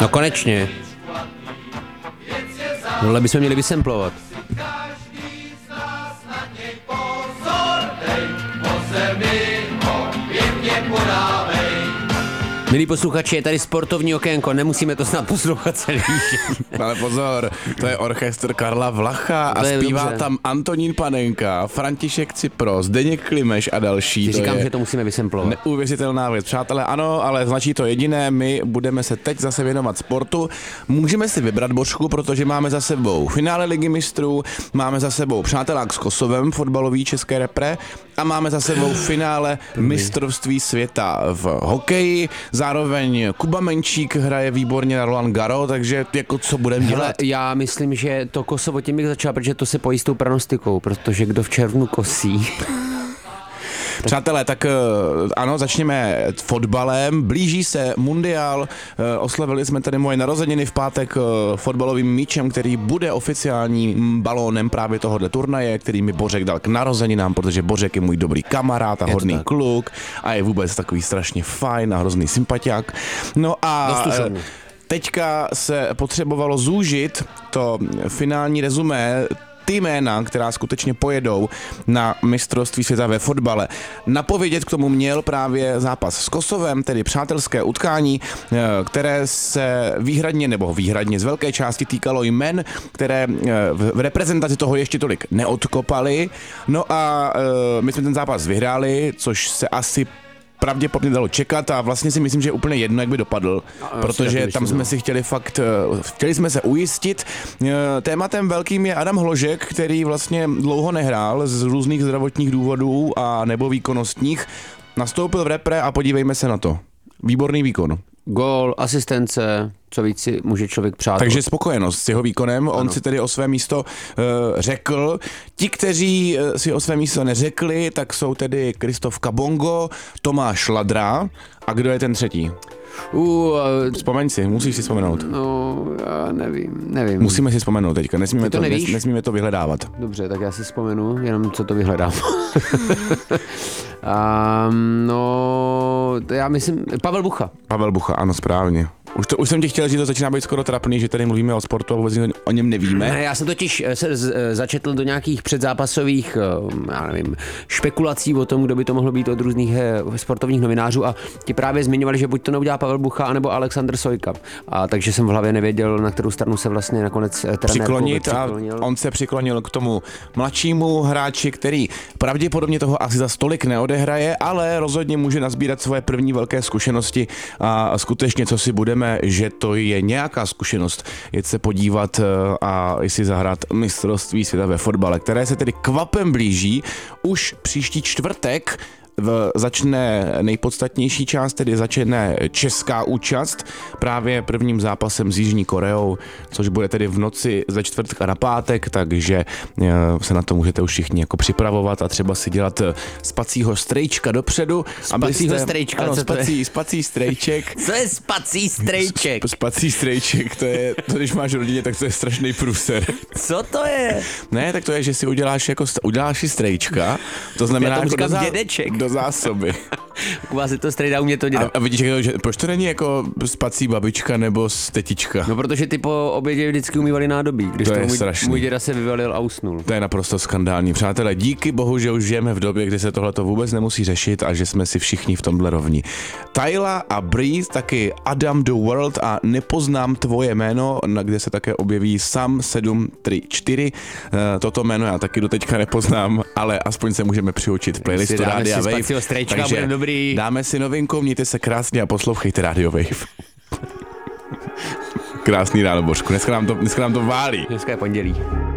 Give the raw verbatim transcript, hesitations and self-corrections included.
No konečně. Tohle bychom měli vysemplovat. Milí posluchači, je tady sportovní okénko, nemusíme to snad poslouchat celý. Ale pozor, to je orchestr Karla Vlacha a zpívá dobře. Tam Antonín Panenka, František Cypros, Zdeněk Klimeš a další. Ty to říkám, je že to musíme vysemplovat. Neuvěřitelná věc. Přátelé, ano, ale značí to jediné, my budeme se teď zase věnovat sportu. Můžeme si vybrat, Božku, protože máme za sebou finále Ligy mistrů, máme za sebou přátelák s Kosovem, fotbalový české repre, a máme za sebou finále mistrovství světa v hokeji. Zároveň Kuba Menčík hraje výborně na Roland Garros, takže jako co budeme dělat? Hele, já myslím, že to Kosovo tím bych začal, protože to se pojí s tou pranostikou, protože kdo v červnu kosí... Přátelé, tak ano, začněme fotbalem. Blíží se mundiál, oslavili jsme tady moje narozeniny v pátek fotbalovým míčem, který bude oficiálním balónem právě tohohle turnaje, který mi Bořek dal k narozeninám, protože Bořek je můj dobrý kamarád a hodný kluk a je vůbec takový strašně fajn a hrozný sympatiák. No a... Teďka se potřebovalo zúžit to finální rezumé, ty jména, která skutečně pojedou na mistrovství světa ve fotbale. Napovědět k tomu měl právě zápas s Kosovem, tedy přátelské utkání, které se výhradně nebo výhradně z velké části týkalo jmen, které v reprezentaci toho ještě tolik neodkopali. No a my jsme ten zápas vyhráli, což se asi pravděpodobně dalo čekat a vlastně si myslím, že je úplně jedno, jak by dopadl, no, protože tam jsme si chtěli fakt, chtěli jsme se ujistit. Tématem velkým je Adam Hložek, který vlastně dlouho nehrál z různých zdravotních důvodů a nebo výkonnostních. Nastoupil v repre a podívejme se na to. Výborný výkon. Gól, asistence, co víc si může člověk přát. Takže spokojenost s jeho výkonem, on ano. si tedy o své místo uh, řekl. Ti, kteří uh, si o své místo neřekli, tak jsou tedy Kristof Kabongo, Tomáš Ladra a kdo je ten třetí? Uh, uh, Vzpomeň si, musíš si vzpomenout. No, já nevím, nevím. Musíme si vzpomenout teďka, nesmíme to, to, nes, nesmíme to vyhledávat. Dobře, tak já si vzpomenu, jenom co to vyhledám. um, no, já myslím, Pavel Bucha. Pavel Bucha, ano, správně. Už, to, už jsem ti chtěl říct, to začíná být skoro trapný, že tady mluvíme o sportu a vůbec o něm nevíme. Ne, já jsem totiž se z, začetl do nějakých předzápasových, já nevím, špekulací o tom, kdo by to mohlo být od různých sportovních novinářů a ti právě zmiňovali, že buď to neudělá Pavel Bucha, anebo Alexander Sojka. A takže jsem v hlavě nevěděl, na kterou stranu se vlastně nakonec trenér přiklonit a on se přiklonil k tomu mladšímu hráči, který pravděpodobně toho asi za stolik neodehraje, ale rozhodně může nazbírat svoje první velké zkušenosti a skutečně, co si budeme, že to je nějaká zkušenost, jet se podívat a si zahrát mistrovství světa ve fotbale, které se tedy kvapem blíží už příští čtvrtek. V, začne nejpodstatnější část, tedy začne česká účast právě prvním zápasem s Jižní Koreou, což bude tedy v noci ze čtvrtka na pátek, takže se na to můžete už všichni jako připravovat a třeba si dělat spacího strejčka dopředu. Spacího strejčka, ano, co spací, to je? Spací strejček. Co je spací strejček? Spací strejček, to je, to když máš rodině, tak to je strašný průser. Co to je? Ne, tak to je, že si uděláš jako, uděláš si strejčka, to znamená jako do, zá, dědeček. do zásoby. U vás je to strejdá, u mě to dělá. A, a vidíš, že, proč to není jako spací babička nebo tetička? No, protože ty po obědě vždycky umývali nádobí, když to, to je můj, strašný. můj děda se vyvalil a usnul. To je naprosto skandální. Přátelé, díky bohu, že už žijeme v době, kdy se tohleto vůbec nemusí řešit a že jsme si všichni v tomhle rovní. Tyla a Breeze, taky Adam the World a Nepoznám tvoje jméno, na kde se také objeví Sam sedm tři čtyři. Toto jméno já taky doteďka nepoznám, ale aspoň se můžeme přiučit v playlistu Rádia Wave. Takže dobrý. Dáme si novinku, mějte se krásně a poslouchejte Radio Wave. Krásný ráno, Božku, dneska nám to, dneska nám to válí. Dneska je pondělí.